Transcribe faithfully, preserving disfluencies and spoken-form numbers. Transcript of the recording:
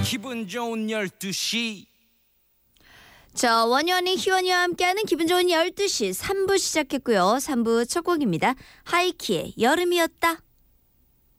기분 좋은 열두 시. 자, 원효원이 희원이와 함께하는 기분 좋은 열두 시 삼 부 시작했고요. 삼 부 첫 곡입니다. 하이키의 여름이었다.